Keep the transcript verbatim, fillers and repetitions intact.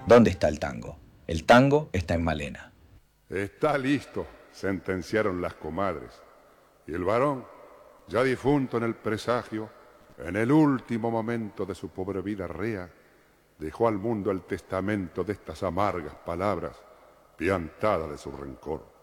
¿Dónde está el tango? El tango está en Malena. Está listo, sentenciaron las comadres. Y el varón, ya difunto en el presagio, en el último momento de su pobre vida rea, dejó al mundo el testamento de estas amargas palabras, piantada de su rencor.